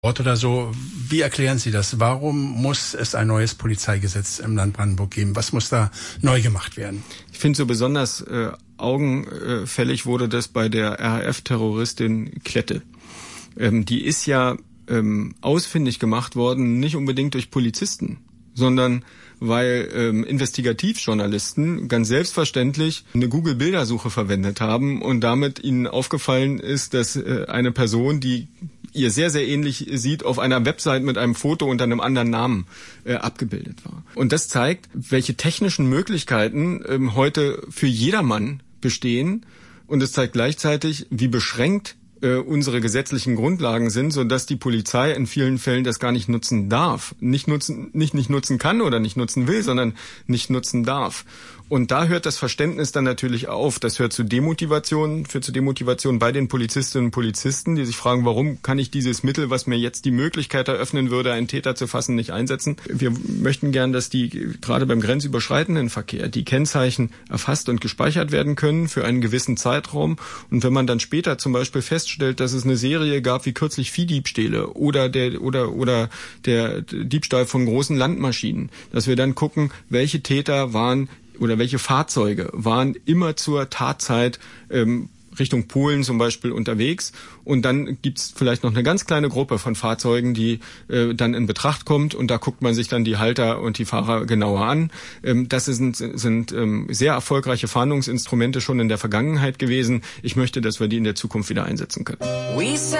Ort oder so. Wie erklären Sie das? Warum muss es ein neues Polizeigesetz im Land Brandenburg geben? Was muss da neu gemacht werden? Ich finde so besonders augenfällig wurde das bei der RAF-Terroristin Klette. Die ist ja ausfindig gemacht worden, nicht unbedingt durch Polizisten, sondern weil Investigativjournalisten ganz selbstverständlich eine Google-Bildersuche verwendet haben und damit ihnen aufgefallen ist, dass eine Person, die ihr sehr, sehr ähnlich sieht, auf einer Website mit einem Foto unter einem anderen Namen abgebildet war. Und das zeigt, welche technischen Möglichkeiten heute für jedermann bestehen. Und es zeigt gleichzeitig, wie beschränkt unsere gesetzlichen Grundlagen sind, sodass die Polizei in vielen Fällen das gar nicht nutzen darf. Nicht nutzen kann oder nicht nutzen will, sondern nicht nutzen darf. Und da hört das Verständnis dann natürlich auf. Das führt zu Demotivation bei den Polizistinnen und Polizisten, die sich fragen, warum kann ich dieses Mittel, was mir jetzt die Möglichkeit eröffnen würde, einen Täter zu fassen, nicht einsetzen. Wir möchten gern, dass gerade beim grenzüberschreitenden Verkehr die Kennzeichen erfasst und gespeichert werden können für einen gewissen Zeitraum. Und wenn man dann später zum Beispiel feststellt, dass es eine Serie gab wie kürzlich Viehdiebstähle oder der Diebstahl von großen Landmaschinen, dass wir dann gucken, welche Täter waren oder welche Fahrzeuge waren immer zur Tatzeit Richtung Polen zum Beispiel unterwegs. Und dann gibt's vielleicht noch eine ganz kleine Gruppe von Fahrzeugen, die dann in Betracht kommt. Und da guckt man sich dann die Halter und die Fahrer genauer an. Das sind sehr erfolgreiche Fahndungsinstrumente schon in der Vergangenheit gewesen. Ich möchte, dass wir die in der Zukunft wieder einsetzen können.